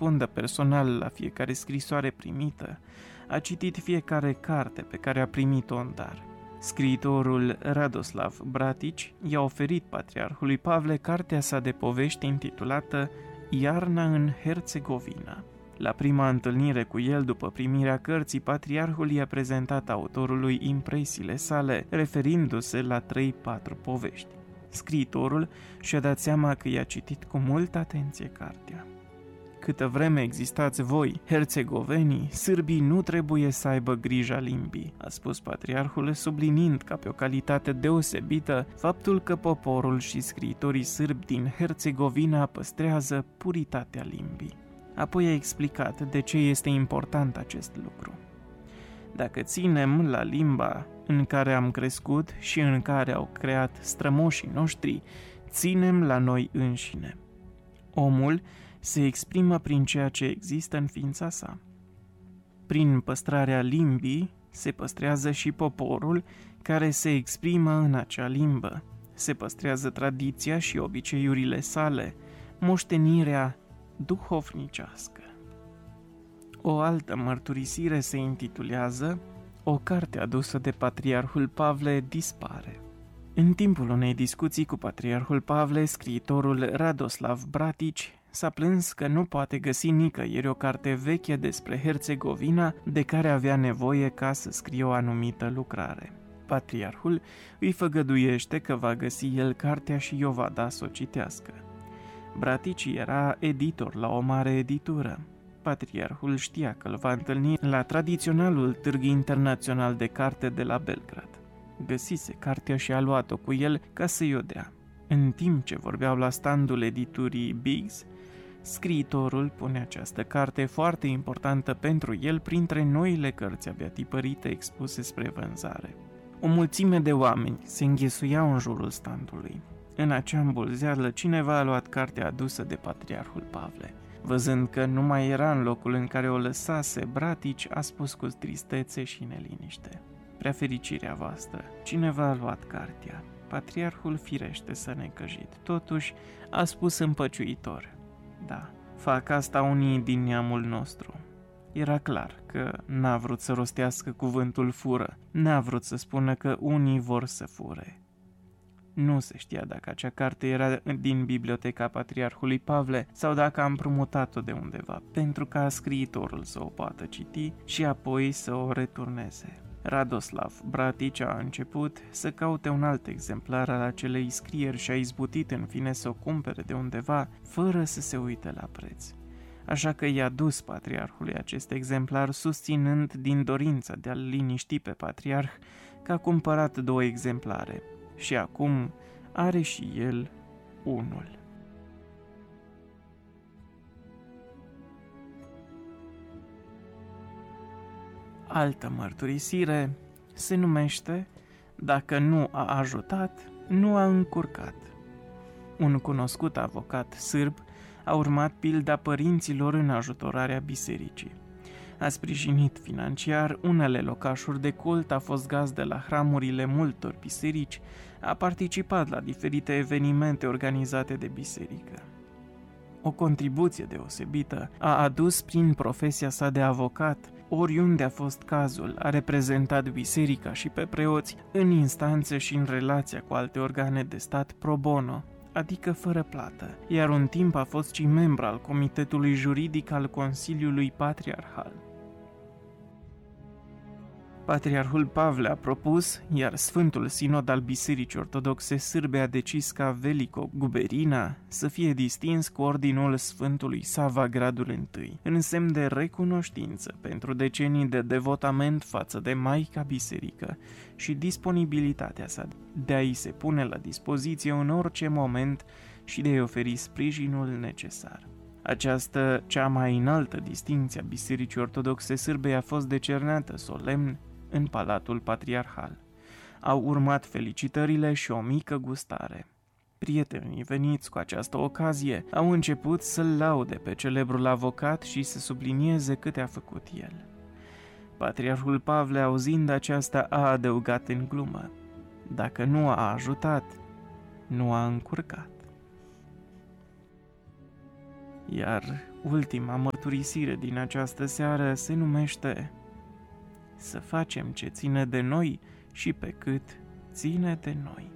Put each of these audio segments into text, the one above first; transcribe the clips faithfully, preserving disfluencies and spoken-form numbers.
răspundă personal la fiecare scrisoare primită, a citit fiecare carte pe care a primit-o în dar. Scriitorul Radoslav Bratici i-a oferit patriarhului Pavle cartea sa de povești intitulată Iarna în Herțegovina. La prima întâlnire cu el după primirea cărții, patriarhul i-a prezentat autorului impresiile sale, referindu-se la trei patru povești. Scriitorul și-a dat seama că i-a citit cu multă atenție cartea. Câtă vreme existați voi, herțegovenii, sârbii nu trebuie să aibă grija limbii, a spus patriarhul, subliniind ca pe o calitate deosebită faptul că poporul și scriitorii sârbi din Herțegovina păstrează puritatea limbii. Apoi a explicat de ce este important acest lucru. Dacă ținem la limba în care am crescut și în care au creat strămoșii noștri, ținem la noi înșine. Omul se exprimă prin ceea ce există în ființa sa. Prin păstrarea limbii se păstrează și poporul care se exprimă în acea limbă. Se păstrează tradiția și obiceiurile sale, moștenirea duhovnicească. O altă mărturisire se intitulează O carte adusă de patriarhul Pavle dispare. În timpul unei discuții cu patriarhul Pavle, scriitorul Radoslav Bratici s-a plâns că nu poate găsi nicăieri o carte veche despre Herțegovina de care avea nevoie ca să scrie o anumită lucrare. Patriarhul îi făgăduiește că va găsi el cartea și i-o va da să o citească. Bratici era editor la o mare editură. Patriarhul știa că îl va întâlni la tradiționalul târg internațional de carte de la Belgrad. Găsise cartea și a luat-o cu el ca să-i o dea. În timp ce vorbeau la standul editurii Biggs, scriitorul pune această carte foarte importantă pentru el printre noile cărți abia tipărite expuse spre vânzare. O mulțime de oameni se înghesuiau în jurul standului. În acea îmbulzeală, cineva a luat cartea adusă de patriarhul Pavle. Văzând că nu mai era în locul în care o lăsase, Bratici a spus cu tristețe și neliniște: Prea fericirea voastră, cineva a luat cartea. Patriarhul firește s-a necăjit, totuși a spus împăciuitor: Da, fac asta unii din neamul nostru. Era clar că n-a vrut să rostească cuvântul fură, n-a vrut să spună că unii vor să fure. Nu se știa dacă acea carte era din biblioteca patriarhului Pavle sau dacă a împrumutat-o de undeva, pentru ca scriitorul să o poată citi și apoi să o returneze. Radoslav Bratici a început să caute un alt exemplar al acelei scrieri și a izbutit în fine să o cumpere de undeva, fără să se uite la preț. Așa că i-a dus patriarhului acest exemplar, susținând din dorința de a-l liniști pe patriarh că a cumpărat două exemplare și acum are și el unul. Altă mărturisire se numește Dacă nu a ajutat, nu a încurcat. Un cunoscut avocat sârb a urmat pilda părinților în ajutorarea bisericii. A sprijinit financiar unele locașuri de cult, a fost gazdă la hramurile multor biserici, a participat la diferite evenimente organizate de biserică. O contribuție deosebită a adus prin profesia sa de avocat. Oriunde a fost cazul, a reprezentat biserica și pe preoți în instanțe și în relația cu alte organe de stat pro bono, adică fără plată, iar un timp a fost și membru al Comitetului Juridic al Consiliului Patriarhal. Patriarhul Pavle a propus, iar Sfântul Sinod al Bisericii Ortodoxe Sârbe a decis ca Veliko Guberina să fie distins cu ordinul Sfântului Sava gradul întâi, în semn de recunoștință pentru decenii de devotament față de Maica Biserică și disponibilitatea sa de a-i se pune la dispoziție în orice moment și de a-i oferi sprijinul necesar. Această cea mai înaltă distinție a Bisericii Ortodoxe Sârbe a fost decernată solemn în Palatul Patriarhal. Au urmat felicitările și o mică gustare. Prietenii veniți cu această ocazie au început să-l laude pe celebrul avocat și să sublinieze câte a făcut el. Patriarhul Pavle, auzind aceasta, a adăugat în glumă: Dacă nu a ajutat, nu a încurcat. Iar ultima mărturisire din această seară se numește Să facem ce ține de noi și pe cât ține de noi.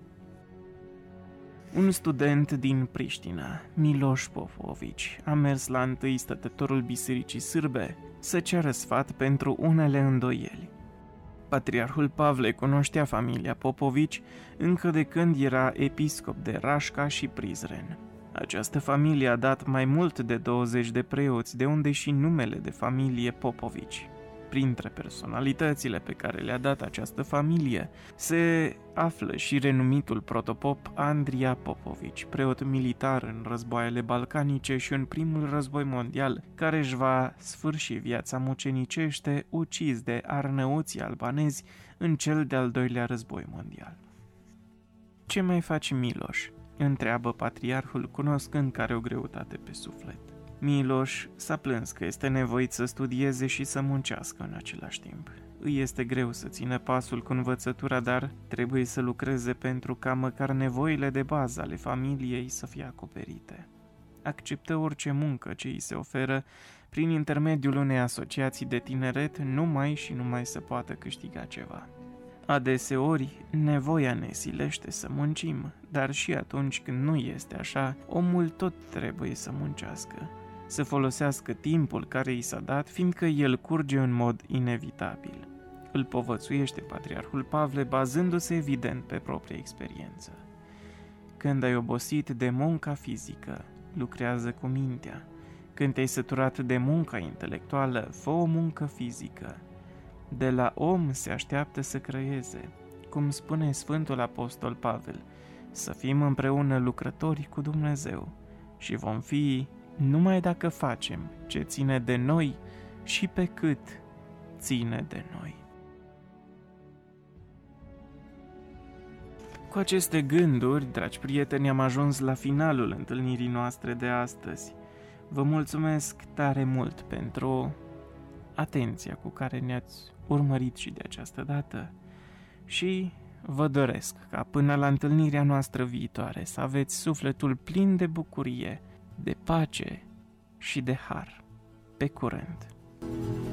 Un student din Priștina, Miloș Popovici, a mers la întâi stătătorul bisericii sârbe să ceară sfat pentru unele îndoieli. Patriarhul Pavle cunoștea familia Popovici încă de când era episcop de Rașca și Prizren. Această familie a dat mai mult de douăzeci de preoți, de unde și numele de familie Popovici. Printre personalitățile pe care le-a dat această familie se află și renumitul protopop Andria Popovici, preot militar în războaiele balcanice și în primul război mondial, care își va sfârși viața mucenicește ucis de arnăuții albanezi în cel de-al doilea război mondial. Ce mai faci, Miloș?" întreabă patriarhul, cunoscând că are o greutate pe suflet. Miloș s-a plâns că este nevoit să studieze și să muncească în același timp. Îi este greu să țină pasul cu învățătura, dar trebuie să lucreze pentru ca măcar nevoile de bază ale familiei să fie acoperite. Acceptă orice muncă ce îi se oferă prin intermediul unei asociații de tineret, numai și numai să poată câștiga ceva. Adeseori, nevoia ne silește să muncim, dar și atunci când nu este așa, omul tot trebuie să muncească, să folosească timpul care i s-a dat, fiindcă el curge în mod inevitabil. Îl povățuiește patriarhul Pavle, bazându-se evident pe propria experiență. Când ai obosit de munca fizică, lucrează cu mintea. Când te-ai săturat de munca intelectuală, fă o muncă fizică. De la om se așteaptă să creeze, cum spune Sfântul Apostol Pavel, să fim împreună lucrători cu Dumnezeu și vom fi numai dacă facem ce ține de noi și pe cât ține de noi. Cu aceste gânduri, dragi prieteni, am ajuns la finalul întâlnirii noastre de astăzi. Vă mulțumesc tare mult pentru atenția cu care ne-ați urmărit și de această dată și vă doresc ca până la întâlnirea noastră viitoare să aveți sufletul plin de bucurie, de pace și de har. Pe curând!